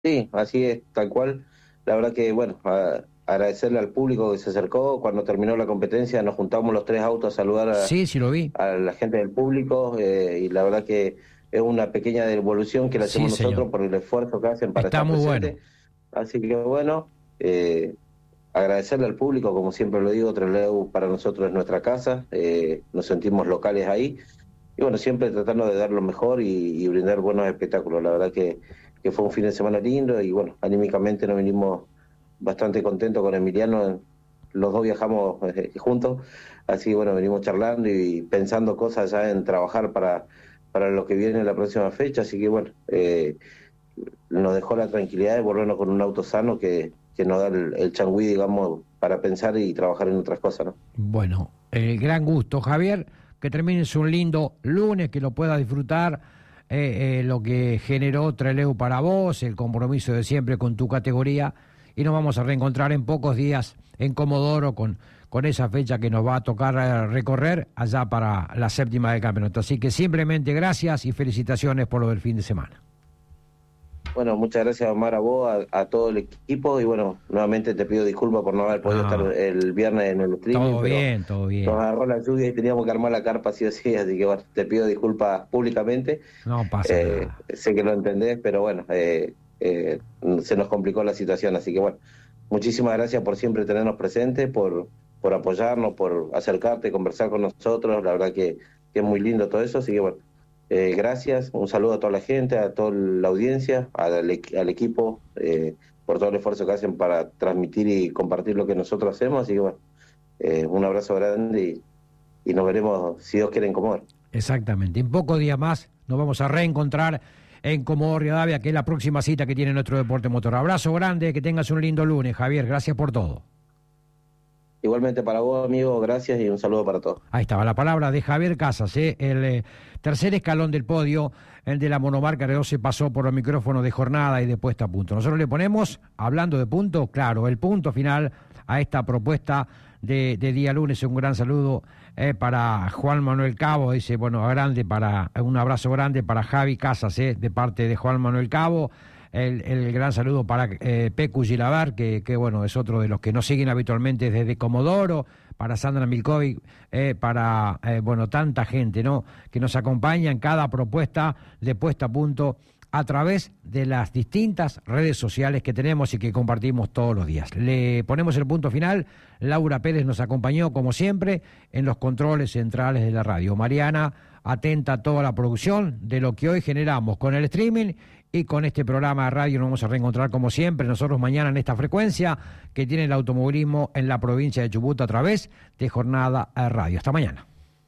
Sí, así es, tal cual. La verdad que, bueno, agradecerle al público que se acercó. Cuando terminó la competencia nos juntamos los tres autos a saludar Sí, sí lo vi. a la gente del público, y la verdad que es una pequeña devolución que le Sí, hacemos señor. nosotros por el esfuerzo que hacen para Está estar muy bueno. presentes. Así que bueno, agradecerle al público, como siempre lo digo, Trelew para nosotros es nuestra casa, nos sentimos locales ahí. Y bueno, siempre tratando de dar lo mejor y brindar buenos espectáculos. La verdad que fue un fin de semana lindo y bueno, anímicamente nos vinimos bastante contentos con Emiliano. Los dos viajamos juntos, así que bueno, venimos charlando y pensando cosas ya en trabajar para lo que viene en la próxima fecha. Así que bueno, nos dejó la tranquilidad de volvernos con un auto sano que nos da el changüí, digamos, para pensar y trabajar en otras cosas, ¿no? Bueno, gran gusto, Javier. Que termines un lindo lunes, que lo puedas disfrutar. Lo que generó Trelew para vos, el compromiso de siempre con tu categoría. Y nos vamos a reencontrar en pocos días en Comodoro con esa fecha que nos va a tocar recorrer allá para la séptima del campeonato. Así que simplemente gracias y felicitaciones por lo del fin de semana. Bueno, muchas gracias, Omar, a vos, a todo el equipo, y bueno, nuevamente te pido disculpas por no haber podido estar el viernes en el streaming, Todo pero bien, todo bien. nos agarró la lluvia y teníamos que armar la carpa sí o sí, así que bueno, te pido disculpas públicamente. No pasa nada. Sé que lo entendés, pero bueno, se nos complicó la situación, así que bueno, muchísimas gracias por siempre tenernos presentes, por apoyarnos, por acercarte, conversar con nosotros. La verdad que es muy lindo todo eso, así que bueno. Gracias, un saludo a toda la gente, a toda la audiencia, al equipo, por todo el esfuerzo que hacen para transmitir y compartir lo que nosotros hacemos. Así que bueno, un abrazo grande y nos veremos, si Dios quiere, en Comodoro. Exactamente, en pocos días más nos vamos a reencontrar en Comodoro Rivadavia, que es la próxima cita que tiene nuestro deporte motor. Abrazo grande, que tengas un lindo lunes, Javier, gracias por todo. Igualmente para vos, amigo, gracias y un saludo para todos. Ahí estaba la palabra de Javier Casas, el tercer escalón del podio, el de la monomarca R12 se pasó por los micrófonos de jornada y de puesta a punto. Nosotros le ponemos, hablando de punto, claro, el punto final a esta propuesta de día lunes. Un gran saludo para Juan Manuel Cabo, dice, bueno, un abrazo grande para Javi Casas, de parte de Juan Manuel Cabo. El gran saludo para Pecu Gilabar, que bueno, es otro de los que nos siguen habitualmente desde Comodoro, para Sandra Milkovic, para bueno, tanta gente, ¿no?, que nos acompaña en cada propuesta de puesta a punto a través de las distintas redes sociales que tenemos y que compartimos todos los días. Le ponemos el punto final. Laura Pérez nos acompañó, como siempre, en los controles centrales de la radio. Mariana, atenta a toda la producción de lo que hoy generamos con el streaming y con este programa de radio. Nos vamos a reencontrar, como siempre, nosotros mañana en esta frecuencia que tiene el automovilismo en la provincia de Chubut a través de Jornada Radio. Hasta mañana.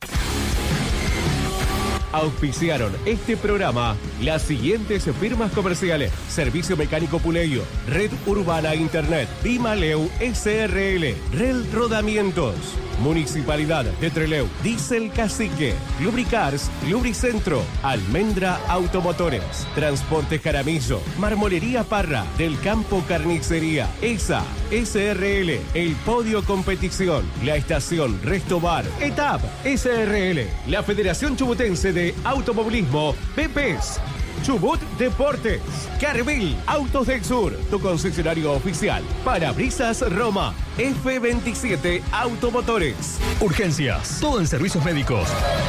Auspiciaron este programa las siguientes firmas comerciales: Servicio Mecánico Puleyo, Red Urbana Internet, Dimaleu SRL, Rel Rodamientos, Municipalidad de Trelew, Diesel Cacique, Lubricars, Lubricentro, Almendra Automotores, Transporte Jaramillo, Marmolería Parra, Del Campo Carnicería, ESA, SRL, El Podio Competición, La Estación Resto Bar, ETAP, SRL, la Federación Chubutense de Automovilismo, PEPES, Chubut Deportes, Carvil Autos del Sur, tu concesionario oficial, Parabrisas Roma, F27 Automotores. Urgencias, todo en servicios médicos.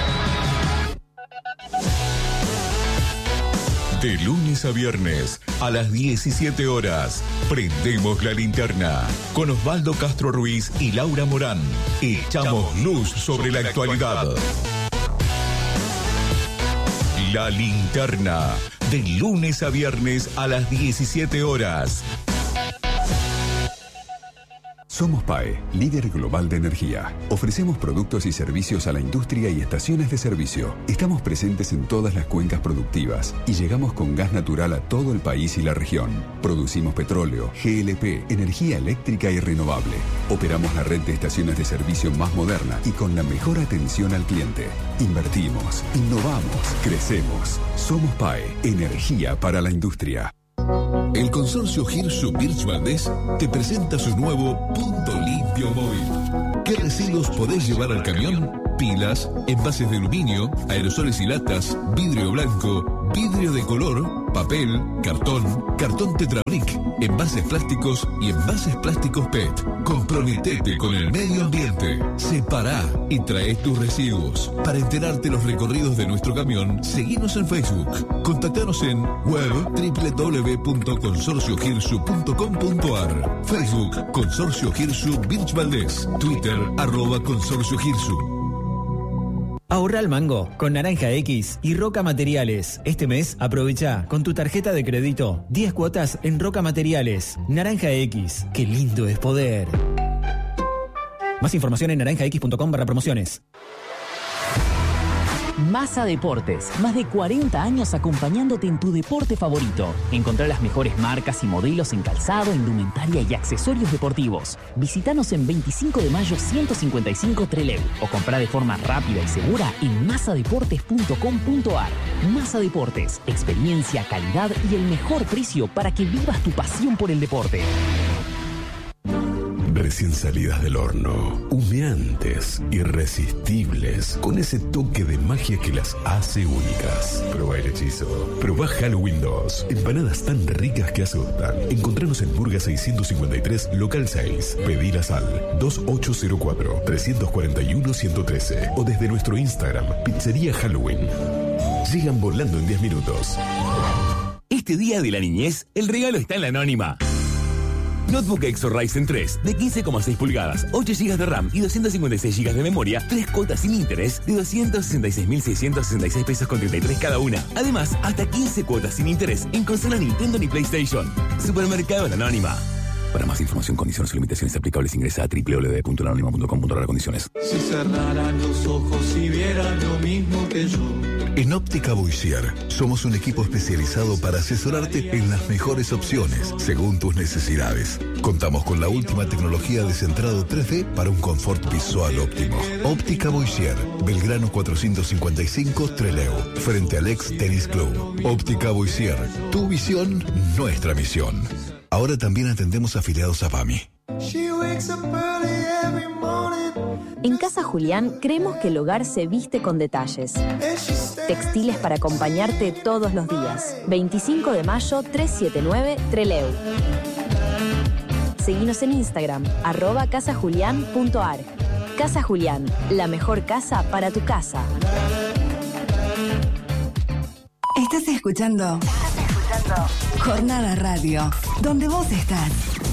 De lunes a viernes, a las 17 horas, prendemos la linterna. Con Osvaldo Castro Ruiz y Laura Morán, echamos luz sobre la actualidad. La linterna, de lunes a viernes a las 17 horas. Somos PAE, líder global de energía. Ofrecemos productos y servicios a la industria y estaciones de servicio. Estamos presentes en todas las cuencas productivas y llegamos con gas natural a todo el país y la región. Producimos petróleo, GLP, energía eléctrica y renovable. Operamos la red de estaciones de servicio más moderna y con la mejor atención al cliente. Invertimos, innovamos, crecemos. Somos PAE, energía para la industria. El consorcio Hirsch Birch Valdés te presenta su nuevo Punto Limpio Móvil. ¿Qué residuos podés llevar al camión? Pilas, envases de aluminio, aerosoles y latas, vidrio blanco, vidrio de color, papel, cartón Tetrabric, envases plásticos y envases plásticos PET. Comprometete con el medio ambiente. Separá y trae tus residuos. Para enterarte los recorridos de nuestro camión, seguinos en Facebook. Contactanos en web www.consorciogirsu.com.ar. Facebook Consorcio Girsu Virch Valdés. Twitter @Consorcio Girsu. Ahorra al mango con Naranja X y Roca Materiales. Este mes aprovecha con tu tarjeta de crédito 10 cuotas en Roca Materiales. Naranja X, qué lindo es poder. Más información en naranjax.com/promociones. Massa Deportes, más de 40 años acompañándote en tu deporte favorito. Encontrá las mejores marcas y modelos en calzado, indumentaria y accesorios deportivos. Visítanos en 25 de mayo 155 Trelew o comprá de forma rápida y segura en massadeportes.com.ar. Massa Deportes, experiencia, calidad y el mejor precio para que vivas tu pasión por el deporte. Recién salidas del horno, humeantes, irresistibles, con ese toque de magia que las hace únicas. Probá el hechizo. Probá Halloween 2. Empanadas tan ricas que asustan. Encontranos en Burga 653, local 6. Pedilas al 2804-341-113 o desde nuestro Instagram, Pizzería Halloween. Llegan volando en 10 minutos. Este día de la niñez, el regalo está en la Anónima. Notebook Exo Ryzen 3 de 15,6 pulgadas, 8 GB de RAM y 256 GB de memoria, 3 cuotas sin interés de 266.666 pesos con 33 cada una. Además, hasta 15 cuotas sin interés en consola Nintendo ni PlayStation. Supermercado La Anónima. Para más información, condiciones y limitaciones aplicables, ingresa a www.lanonima.com.ar. Condiciones. Si cerraran los ojos y vieran lo mismo que yo. En Óptica Boissier somos un equipo especializado para asesorarte en las mejores opciones según tus necesidades. Contamos con la última tecnología de centrado 3D para un confort visual óptimo. Óptica Boissier, Belgrano 455 Trelew, frente al ex Tennis Club. Óptica Boissier, tu visión, nuestra misión. Ahora también atendemos afiliados a PAMI. En Casa Julián creemos que el hogar se viste con detalles. Textiles para acompañarte todos los días. 25 de mayo 379 Trelew. Seguinos en Instagram, @casajulián.ar. Casa Julián, la mejor casa para tu casa. Estás escuchando Jornada Radio, donde vos estás.